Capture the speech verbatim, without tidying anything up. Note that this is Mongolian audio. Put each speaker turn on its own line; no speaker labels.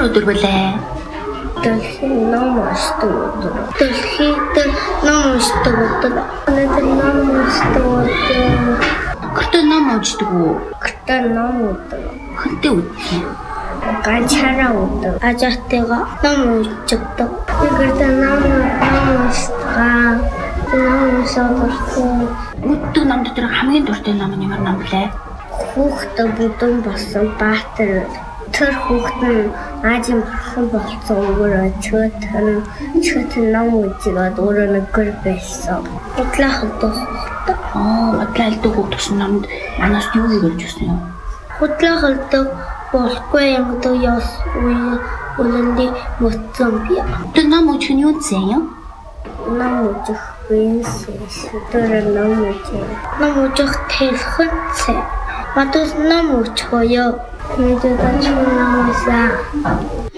өдөр вүлээ?
Дэлхийн ном уншдаг өдөр. Дэлхийн ном уншдаг өдөр. Өнөөдөр ном уншдаг өдөр.
Гэртээ ном уншдаг уу?
Гэртээ ном өдөр.
Хэнтэй үдээ?
Ганцаараа өдөр. Ажаатайгаа ном уншдаг. Гэртээ ном ном уншдаг. Ном уншдаг.
Өдөр ном дотор хамгийн дуртай ном нь ямар ном блэ?
Хүүхдээ бүдүүн болсон Баатар. Тэр хүүхэд нь аажим бурхан болсон өгөрөө чөтөн чөтөн ном үзээд өөрөө нэгэр байсан. Бодлоо хөлдөх хүүхэд.
Аа, бодлоо хөлдөх хүүхэд гэсэн номд манаас юу гэж өгсөн юм?
Бодлоо хөлдөх болохгүй юм дөө яс үе үлэнди моцсон би.
Тэр ном үжих нь юу зэн юм?
Ном үжих бинсээс тэр ном үжих. Ном үжих хэлхэн цэ. Батус ном үжих ёо. Мэдээд ачмаасаа